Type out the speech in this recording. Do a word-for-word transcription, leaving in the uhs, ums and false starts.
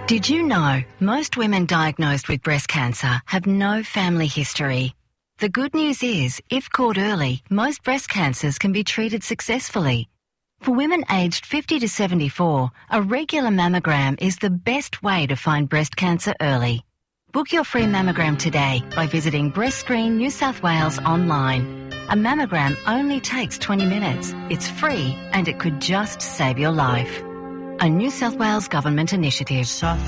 Did you know most women diagnosed with breast cancer have no family history? The good news is, if caught early, most breast cancers can be treated successfully. For women aged fifty to seventy-four, a regular mammogram is the best way to find breast cancer early. Book your free mammogram today by visiting Breast Screen New South Wales online. A mammogram only takes twenty minutes. It's free and it could just save your life. A New South Wales government initiative. Soft